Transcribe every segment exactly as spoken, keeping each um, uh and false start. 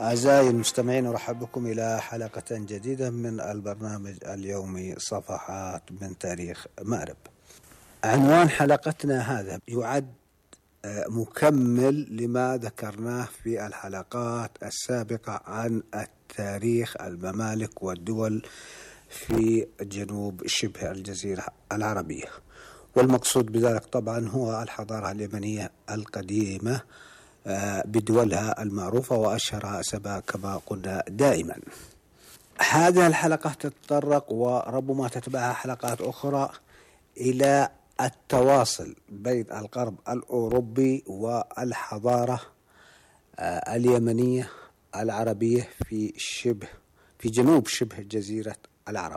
أعزائي المستمعين، أرحب بكم إلى حلقة جديدة من البرنامج اليومي صفحات من تاريخ مأرب. عنوان حلقتنا هذا يعد مكمل لما ذكرناه في الحلقات السابقة عن التاريخ الممالك والدول في جنوب شبه الجزيرة العربية، والمقصود بذلك طبعا هو الحضارة اليمنية القديمة بدولها المعروفة وأشهرها سبا كما قلنا دائما. هذه الحلقة تتطرق وربما تتبعها حلقات أخرى إلى التواصل بين الغرب الأوروبي والحضارة اليمنية العربية في شبه في جنوب شبه جزيرة العرب.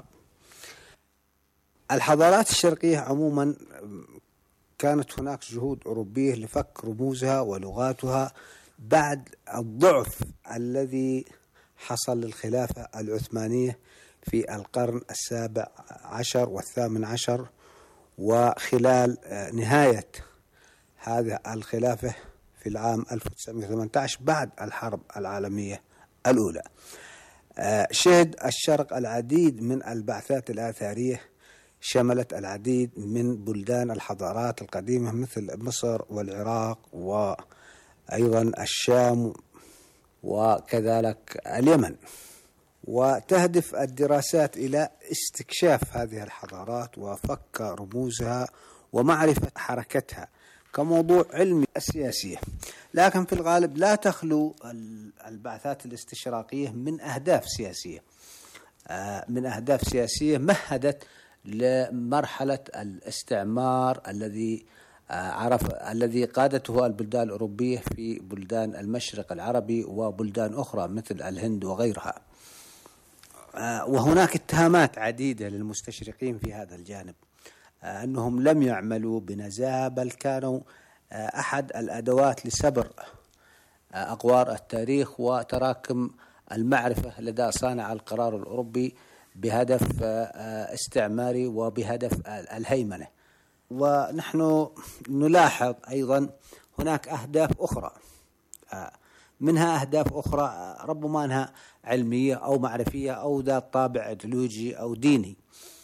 الحضارات الشرقية عموما كانت هناك جهود أوروبية لفك رموزها ولغاتها بعد الضعف الذي حصل للخلافة العثمانية في القرن السابع عشر والثامن عشر، وخلال نهاية هذه الخلافة في العام ألف وتسعمائة وثمانية عشر بعد الحرب العالمية الأولى. شهد الشرق العديد من البعثات الآثارية شملت العديد من بلدان الحضارات القديمة مثل مصر والعراق وأيضا الشام وكذلك اليمن، وتهدف الدراسات إلى استكشاف هذه الحضارات وفك رموزها ومعرفة حركتها كموضوع علمي سياسي. لكن في الغالب لا تخلو البعثات الاستشراقية من أهداف سياسية من أهداف سياسية مهدت لمرحلة الاستعمار الذي عرف الذي قادته البلدان الأوروبية في بلدان المشرق العربي وبلدان أخرى مثل الهند وغيرها. وهناك اتهامات عديدة للمستشرقين في هذا الجانب أنهم لم يعملوا بنزاهة، بل كانوا أحد الأدوات لسبر أقوار التاريخ وتراكم المعرفة لدى صانع القرار الأوروبي بهدف استعماري وبهدف الهيمنة. ونحن نلاحظ أيضا هناك أهداف أخرى، منها أهداف أخرى ربما أنها علمية أو معرفية أو ذات طابع أيديولوجي أو ديني.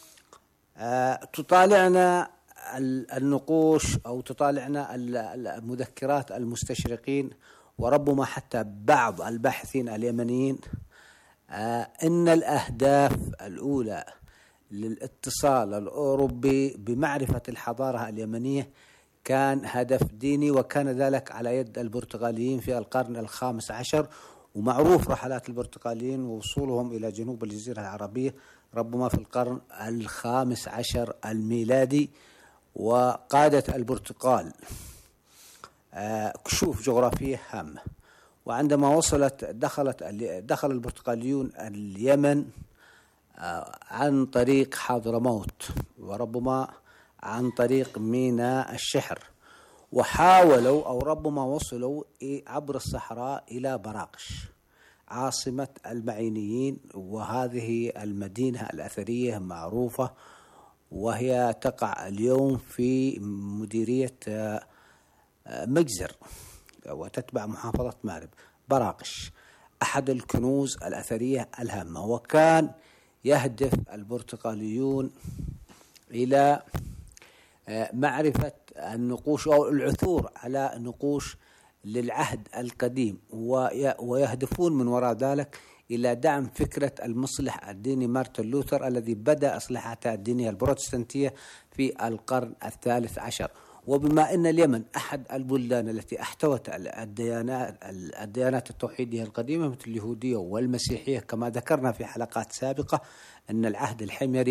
تطالعنا النقوش أو تطالعنا مذكرات المستشرقين وربما حتى بعض الباحثين اليمنيين إن الأهداف الأولى للاتصال الأوروبي بمعرفة الحضارة اليمنية كان هدف ديني، وكان ذلك على يد البرتغاليين في القرن الخامس عشر. ومعروف رحلات البرتغاليين ووصولهم إلى جنوب الجزيرة العربية ربما في القرن الخامس عشر الميلادي، وقادة البرتقال كشوف جغرافية هامة. وعندما وصلت دخلت دخل البرتقاليون اليمن عن طريق حضرموت وربما عن طريق ميناء الشحر، وحاولوا أو ربما وصلوا عبر الصحراء إلى براقش عاصمة المعينيين، وهذه المدينة الأثرية معروفة وهي تقع اليوم في مديرية مجزر وتتبع محافظة مأرب. براقش أحد الكنوز الأثرية الهامة، وكان يهدف البرتقاليون إلى معرفة النقوش أو العثور على نقوش للعهد القديم، ويهدفون من وراء ذلك إلى دعم فكرة المصلح الديني مارتن لوثر الذي بدأ إصلاحاته الدينية البروتستانتية في القرن الثالث عشر. وبما أن اليمن أحد البلدان التي احتوت الديانات الديانات التوحيدية القديمة مثل اليهودية والمسيحية، كما ذكرنا في حلقات سابقة أن العهد الحميري